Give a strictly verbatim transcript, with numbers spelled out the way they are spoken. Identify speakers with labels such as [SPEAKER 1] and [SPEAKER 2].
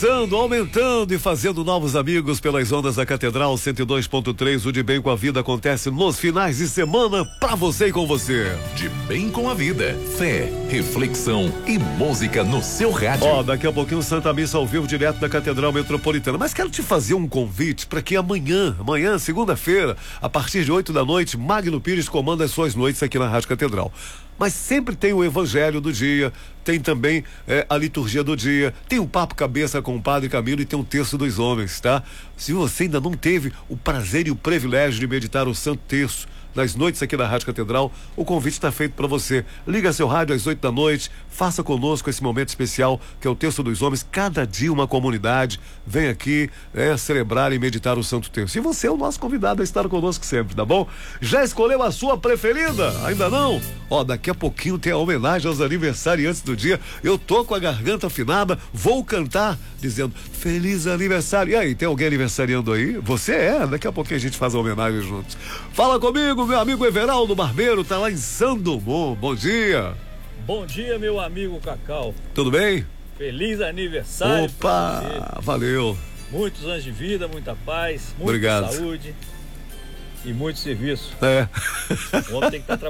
[SPEAKER 1] avançando, aumentando e fazendo novos amigos pelas ondas da Catedral cento e dois ponto três. O De Bem com a Vida acontece nos finais de semana pra você e com você.
[SPEAKER 2] De Bem com a Vida, fé, reflexão e música no seu rádio.
[SPEAKER 1] Ó, daqui a pouquinho Santa Missa ao vivo direto da Catedral Metropolitana. Mas quero te fazer um convite para que amanhã, amanhã, segunda-feira, a partir de oito da noite, Magno Pires comanda as suas noites aqui na Rádio Catedral. Mas sempre tem o Evangelho do dia, tem também é, a liturgia do dia, tem o Papo Cabeça com o Padre Camilo e tem o Terço dos Homens, tá? Se você ainda não teve o prazer e o privilégio de meditar o Santo Terço nas noites aqui da Rádio Catedral, o convite está feito para você. Liga seu rádio às oito da noite, faça conosco esse momento especial que é o Terço dos Homens. Cada dia uma comunidade vem aqui é, celebrar e meditar o Santo Terço. E você é o nosso convidado a estar conosco sempre, tá bom? Já escolheu a sua preferida? Ainda não? Ó, daqui a pouquinho tem a homenagem aos aniversariantes do dia. Eu tô com a garganta afinada, vou cantar dizendo feliz aniversário. E aí, tem alguém aniversariando aí? Você é? Daqui a pouquinho a gente faz a homenagem juntos. Fala comigo, meu amigo Everaldo Barbeiro, tá lá em Santo Bom. Bom dia.
[SPEAKER 3] Bom dia, meu amigo Cacau.
[SPEAKER 1] Tudo bem?
[SPEAKER 3] Feliz aniversário.
[SPEAKER 1] Opa, valeu.
[SPEAKER 3] Muitos anos de vida, muita paz, muita
[SPEAKER 1] Obrigado.
[SPEAKER 3] saúde e muito serviço.
[SPEAKER 1] É.
[SPEAKER 3] O homem tem que estar